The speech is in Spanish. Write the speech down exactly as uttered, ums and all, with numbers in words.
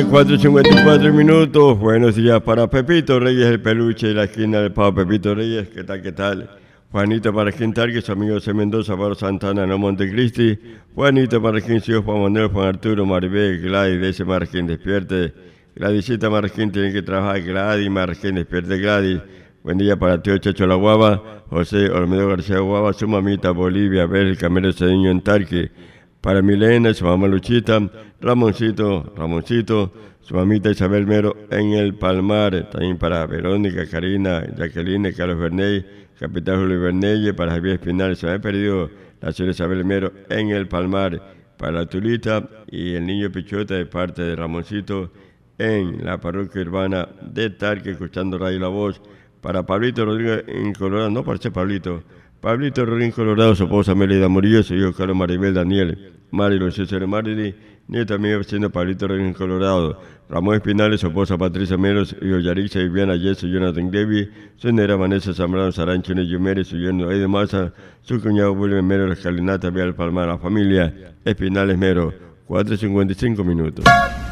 mañana, cuatro y cincuenta y cuatro minutos. Buenos días para Pepito Reyes, el peluche de la esquina del Pavo. Pepito Reyes, ¿qué tal, qué tal? Juanito Marquín Tarque, su amigo C. Mendoza, Pablo Santana, no Montecristi. Juanito Marquín, su hijo Juan Manuel, Juan Arturo, Maribel, Gladys, de ese Marquín, despierte. Gladysita Marquín tiene que trabajar, Gladys Marquín, despierte Gladys. Buen día para tío Checho La Guava, José Olmedo García Guava, su mamita Bolivia, Bélgica, Camilo Cedeño en Tarque. Para Milena, su mamá Luchita, Ramoncito, Ramoncito, su mamita Isabel Mero en el Palmar. También para Verónica, Karina, Jacqueline, Carlos Berney, Capitán Julio Bernelle, para Javier Espinal, se me ha perdido la señora Isabel Mero en el Palmar. Para la Tulita y el niño Pichota de parte de Ramoncito en la parroquia urbana de Tarque, escuchando Radio La Voz. Para Pablito Rodríguez en Colorado, no parece Pablito. Pablito Rodríguez Colorado, su esposa Melida Murillo, su hijo Carlos Maribel Daniel, Mari César Maridi, nieto amigo vecino Pablito Rodríguez Colorado, Ramón Espinales, su esposa Patricia Meros, hijo Yarixa, Viviana Yeso, Jonathan Devi, su nera Vanessa Zambrano Sarancho, Nello Mérez, su yerno Eide Maza, su cuñado William Mero, Escalinata, Vial Palmar, la familia Espinales Mero, cuatro y cincuenta y cinco minutos.